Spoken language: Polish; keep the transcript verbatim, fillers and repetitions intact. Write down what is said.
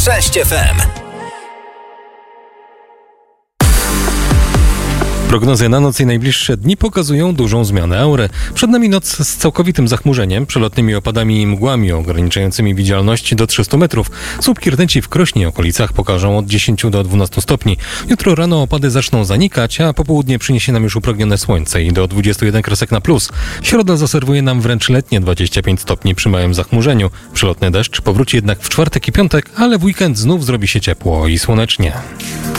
Cześć F M. Prognozy na noc i najbliższe dni pokazują dużą zmianę aury. Przed nami noc z całkowitym zachmurzeniem, przelotnymi opadami i mgłami ograniczającymi widzialność do trzystu metrów. Słupki rtęci w Krośnie i okolicach pokażą od dziesięciu do dwunastu stopni. Jutro rano opady zaczną zanikać, a popołudnie przyniesie nam już upragnione słońce i do dwudziestu jeden kresek na plus. Środa zaserwuje nam wręcz letnie dwadzieścia pięć stopni przy małym zachmurzeniu. Przelotny deszcz powróci jednak w czwartek i piątek, ale w weekend znów zrobi się ciepło i słonecznie.